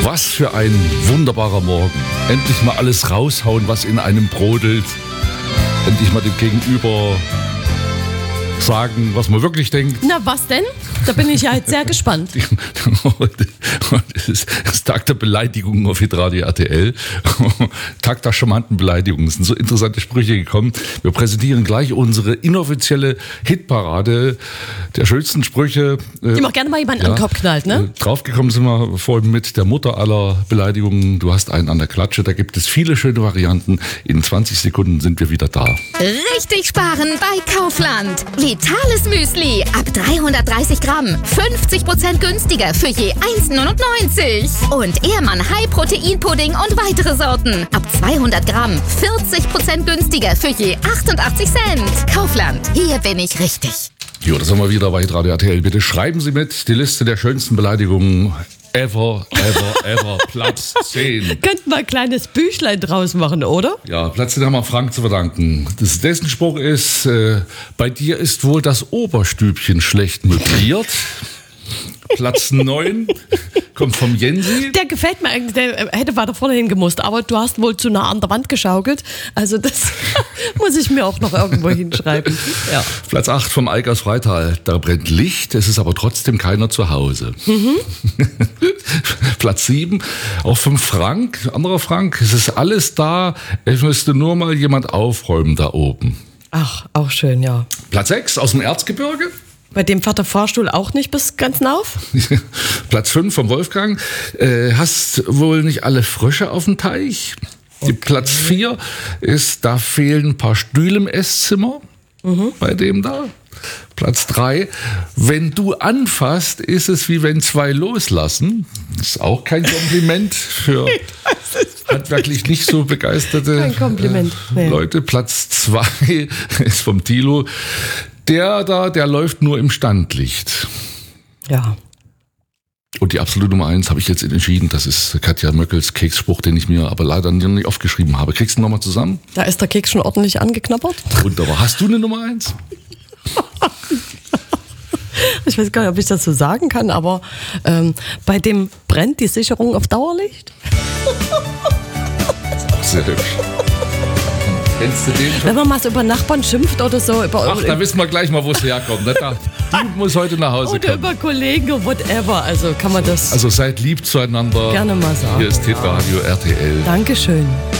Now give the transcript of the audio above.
Was für ein wunderbarer Morgen. Endlich mal alles raushauen, was in einem brodelt. Endlich mal dem Gegenüber sagen, was man wirklich denkt. Na, was denn? Da bin ich ja jetzt sehr gespannt. Es ist Tag der Beleidigungen auf Hitradio RTL. Tag der charmanten Beleidigungen. Es sind so interessante Sprüche gekommen. Wir präsentieren gleich unsere inoffizielle Hitparade der schönsten Sprüche. Die auch gerne mal jemand an den Kopf knallt, ne? Draufgekommen sind wir vorhin mit der Mutter aller Beleidigungen. Du hast einen an der Klatsche. Da gibt es viele schöne Varianten. In 20 Sekunden sind wir wieder da. Richtig sparen bei Kaufland. Vitales Müsli ab 330 Gramm. 50% günstiger für je 1,99. Und Ehrmann High Protein Pudding und weitere Sorten. Ab 200 Gramm. 40% günstiger für je 88 Cent. Kaufland. Hier bin ich richtig. Jo, das haben wir wieder bei Hitradio RTL. Bitte schreiben Sie mit die Liste der schönsten Beleidigungen ever. Platz 10. Könnten wir ein kleines Büchlein draus machen, oder? Ja, Platz 10 haben wir Frank zu verdanken. Dessen Spruch ist, bei dir ist wohl das Oberstübchen schlecht möbliert. Platz 9 kommt vom Jensi. Der gefällt mir eigentlich, der hätte weiter vorne hingemusst, aber du hast wohl zu nah an der Wand geschaukelt. Also das muss ich mir auch noch irgendwo hinschreiben. Ja. Platz 8 vom Eik aus Freital. Da brennt Licht, es ist aber trotzdem keiner zu Hause. Platz 7, auch vom Frank, anderer Frank. Es ist alles da, es müsste nur mal jemand aufräumen da oben. Ach, auch schön, ja. Platz 6 aus dem Erzgebirge. Bei dem fährt der Fahrstuhl auch nicht bis ganz auf. Platz 5 vom Wolfgang. Hast wohl nicht alle Frösche auf dem Teich? Okay. Platz 4 ist, da fehlen ein paar Stühle im Esszimmer. Bei dem da. Platz 3, wenn du anfasst, ist es wie wenn zwei loslassen. Ist auch kein Kompliment für handwerklich nicht so begeisterte Leute. Platz 2 ist vom Thilo. Der läuft nur im Standlicht. Ja. Und die absolute Nummer 1 habe ich jetzt entschieden. Das ist Katja Möckels Keksspruch, den ich mir aber leider nicht aufgeschrieben habe. Kriegst du nochmal zusammen? Da ist der Keks schon ordentlich angeknabbert. Wunderbar. Hast du eine Nummer 1? Ich weiß gar nicht, ob ich das so sagen kann, aber bei dem brennt die Sicherung auf Dauerlicht. Sehr hübsch. Kennst du den schon? Wenn man mal so über Nachbarn schimpft oder so. Ach, da wissen wir gleich mal, wo es herkommt. Die muss heute nach Hause oder kommen. über Kollegen, whatever. Also kann man das Also seid lieb zueinander. Gerne mal sagen. Hier ist Hitradio RTL. Dankeschön.